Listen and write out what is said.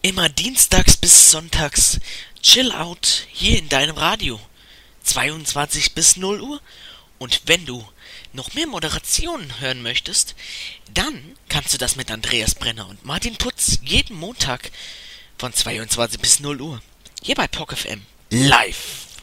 Immer dienstags bis sonntags. Chill out hier in deinem Radio. 22 bis 0 Uhr. Und wenn du noch mehr Moderationen hören möchtest, dann kannst du das mit Andreas Brenner und Martin Putz jeden Montag von 22 bis 0 Uhr. Hier bei POC FM. Live.